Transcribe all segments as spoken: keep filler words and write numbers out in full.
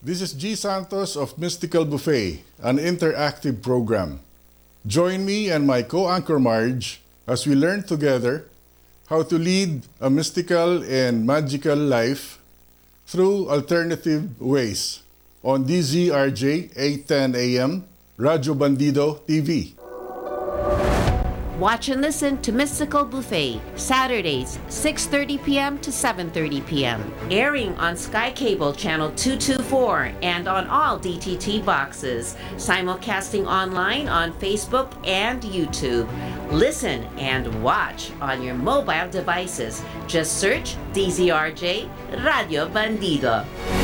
This is G. Santos of Mystical Buffet, an interactive program. Join me and my co-anchor Marge as we learn together how to lead a mystical and magical life through alternative ways on D Z R J eight ten A M, Radyo Bandido T V. Watch and listen to Mystical Buffet, Saturdays, six thirty p.m. to seven thirty p.m. Airing on Sky Cable Channel two twenty-four and on all D T T boxes. Simulcasting online on Facebook and YouTube. Listen and watch on your mobile devices. Just search D Z R J Radio Bandido.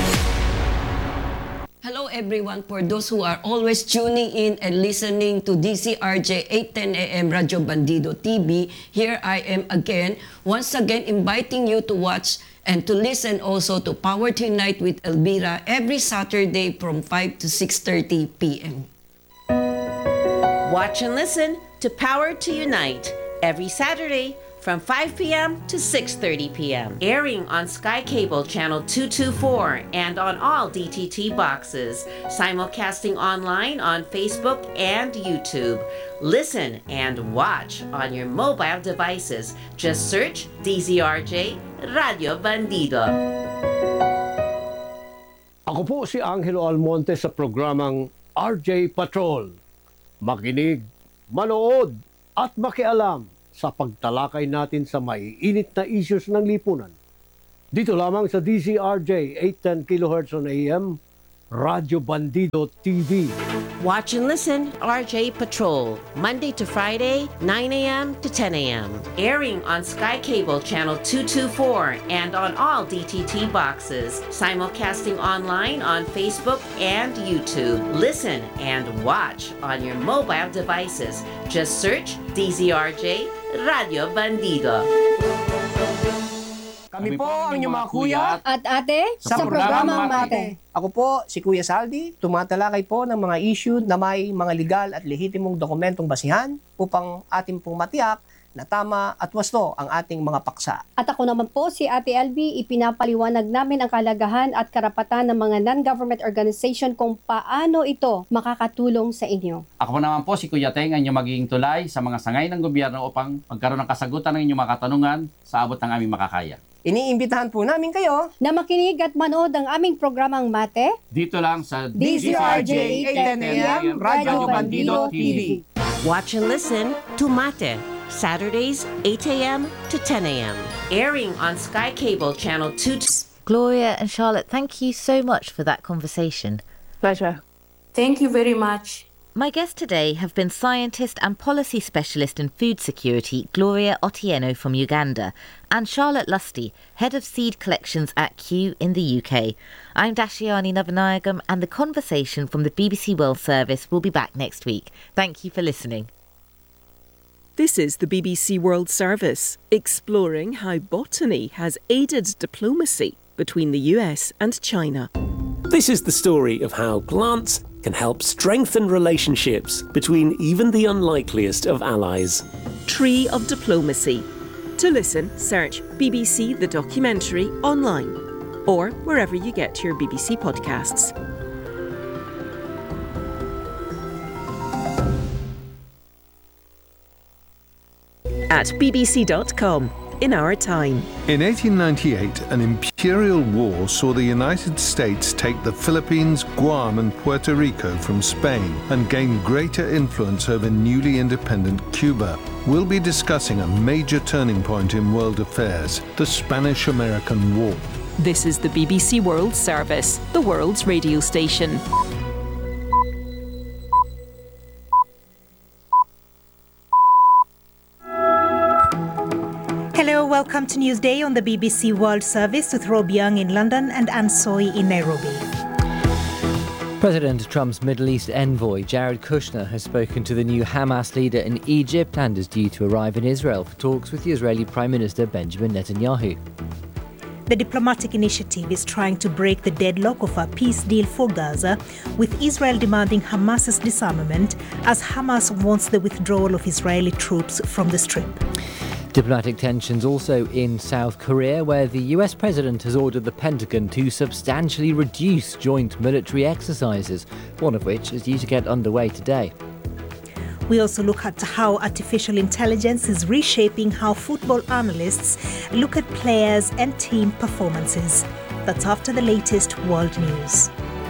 Hello everyone, for those who are always tuning in and listening to D Z R J eight ten A M Radyo Bandido T V, here I am again, once again inviting you to watch and to listen also to Power to Unite with Elvira every Saturday from five to six thirty p.m. Watch and listen to Power to Unite every Saturday from five p.m. to six thirty p.m. Airing on Sky Cable Channel two twenty-four and on all D T T boxes. Simulcasting online on Facebook and YouTube. Listen and watch on your mobile devices. Just search D Z R J Radio Bandido. Ako po si Angelo Almonte sa programang R J Patrol. Makinig, manood at makialam sa pagtalakay natin sa maiinit na issues ng lipunan. Dito lamang sa D Z R J eight ten kilohertz on A M, Radyo Bandido T V. Watch and listen R J Patrol, Monday to Friday, nine a.m. to ten a.m. Airing on Sky Cable Channel two twenty-four and on all D T T boxes. Simulcasting online on Facebook and YouTube. Listen and watch on your mobile devices. Just search D Z R J Radio Bandido. Kami po ang inyong mga kuya at ate sa, sa programang Mate. Ako po si Kuya Saldi, tumatalakay po ng mga issue na may mga legal at lehitimong dokumentong basihan upang ating pong matiyak na tama at wasto ang ating mga paksa. At ako naman po si Ate L B, ipinapaliwanag namin ang kalagahan at karapatan ng mga non-government organization kung paano ito makakatulong sa inyo. Ako naman po si Kuya Teng, ang inyong magiging tulay sa mga sangay ng gobyerno upang magkaroon ng kasagutan ng inyong mga katanungan sa abot ng aming makakaya. Iniimbitahan po namin kayo na makinig at manood ang aming programang Mate dito lang sa D Z R J eight ten A M Radyo Bandido T V. Watch and listen to Mate, Saturdays eight a.m. to ten a.m. Airing on Sky Cable Channel two. Gloria and Charlotte, thank you so much for that conversation. Pleasure. Thank you very much. My guests today have been scientist and policy specialist in food security Gloria Otieno from Uganda and Charlotte Lusty, head of seed collections at Q in the U K. I'm Dashiani Navanayagam, and the conversation from the B B C World Service will be back next week. Thank you for listening. This is the B B C World Service, exploring how botany has aided diplomacy between the U S and China. This is the story of how plants can help strengthen relationships between even the unlikeliest of allies. Tree of Diplomacy. To listen, search B B C The Documentary online or wherever you get your B B C podcasts. At b b c dot com, in our time. In eighteen ninety-eight, an imperial war saw the United States take the Philippines, Guam and Puerto Rico from Spain and gain greater influence over newly independent Cuba. We'll be discussing a major turning point in world affairs, the Spanish-American War. This is the B B C World Service, the world's radio station. Hello, welcome to Newsday on the B B C World Service with Rob Young in London and Ann Soy in Nairobi. President Trump's Middle East envoy, Jared Kushner, has spoken to the new Hamas leader in Egypt and is due to arrive in Israel for talks with the Israeli Prime Minister Benjamin Netanyahu. The diplomatic initiative is trying to break the deadlock of a peace deal for Gaza, with Israel demanding Hamas's disarmament as Hamas wants the withdrawal of Israeli troops from the Strip. Diplomatic tensions also in South Korea, where the U S president has ordered the Pentagon to substantially reduce joint military exercises, one of which is due to get underway today. We also look at how artificial intelligence is reshaping how football analysts look at players and team performances. That's after the latest world news.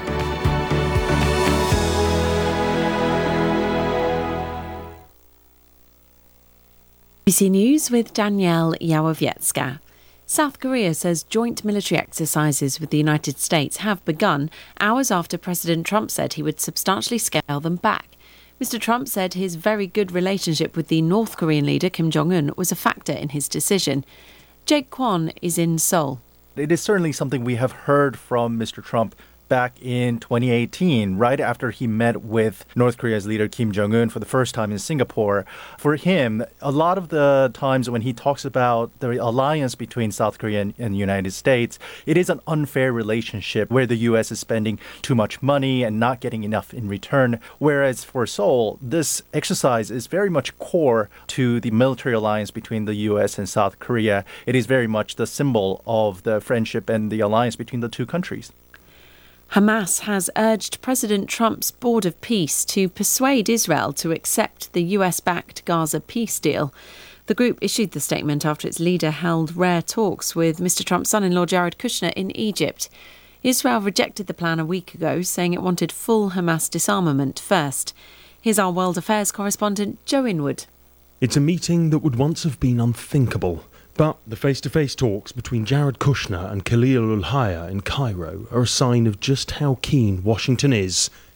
B B C News with Danielle Yawowiecka. South Korea says joint military exercises with the United States have begun hours after President Trump said he would substantially scale them back. Mister Trump said his very good relationship with the North Korean leader Kim Jong-un was a factor in his decision. Jake Kwon is in Seoul. It is certainly something we have heard from Mister Trump back in twenty eighteen, right after he met with North Korea's leader Kim Jong-un for the first time in Singapore. For him, a lot of the times when he talks about the alliance between South Korea and, and the United States, it is an unfair relationship where the U S is spending too much money and not getting enough in return. Whereas for Seoul, this exercise is very much core to the military alliance between the U S and South Korea. It is very much the symbol of the friendship and the alliance between the two countries. Hamas has urged President Trump's Board of Peace to persuade Israel to accept the U S-backed Gaza peace deal. The group issued the statement after its leader held rare talks with Mister Trump's son-in-law Jared Kushner in Egypt. Israel rejected the plan a week ago, saying it wanted full Hamas disarmament first. Here's our World Affairs correspondent Joe Inwood. It's a meeting that would once have been unthinkable. But the face-to-face talks between Jared Kushner and Khalil al-Hayya in Cairo are a sign of just how keen Washington is to